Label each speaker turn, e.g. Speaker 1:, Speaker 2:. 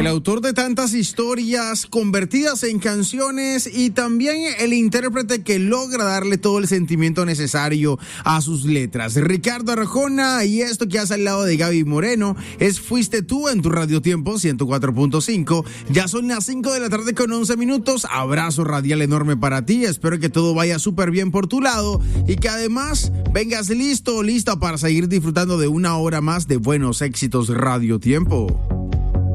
Speaker 1: El autor de tantas historias convertidas en canciones y también el intérprete que logra darle todo el sentimiento necesario a sus letras. Ricardo Arjona, y esto que hace al lado de Gaby Moreno es Fuiste Tú en tu Radio Tiempo 104.5. Ya son las 5 de la tarde con 11 minutos. Abrazo radial enorme para ti. Espero que todo vaya súper bien por tu lado y que además vengas listo o lista para seguir disfrutando de una hora más de buenos éxitos Radio Tiempo.